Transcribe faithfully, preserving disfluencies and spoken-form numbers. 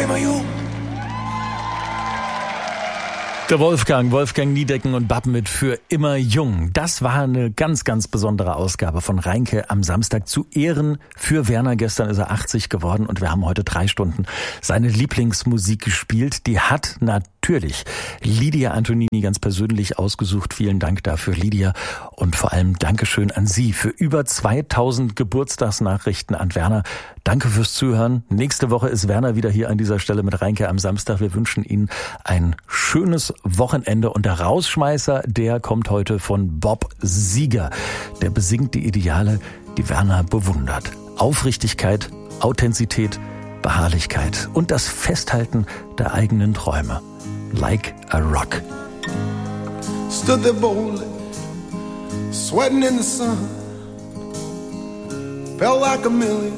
immer jung. Der Wolfgang, Wolfgang Niedecken und Bab mit Für immer jung. Das war eine ganz, ganz besondere Ausgabe von Reinke am Samstag zu Ehren für Werner. Gestern ist er achtzig geworden und wir haben heute drei Stunden seine Lieblingsmusik gespielt. Die hat natürlich Lydia Antonini ganz persönlich ausgesucht. Vielen Dank dafür, Lydia. Und vor allem Dankeschön an Sie für über zweitausend Geburtstagsnachrichten an Werner. Danke fürs Zuhören. Nächste Woche ist Werner wieder hier an dieser Stelle mit Reinke am Samstag. Wir wünschen Ihnen ein schönes Wochenende. Und der Rausschmeißer, der kommt heute von Bob Seger. Der besingt die Ideale, die Werner bewundert. Aufrichtigkeit, Authentizität, Beharrlichkeit und das Festhalten der eigenen Träume. Like a rock. Stood there boldly, sweating in the sun. Felt like a million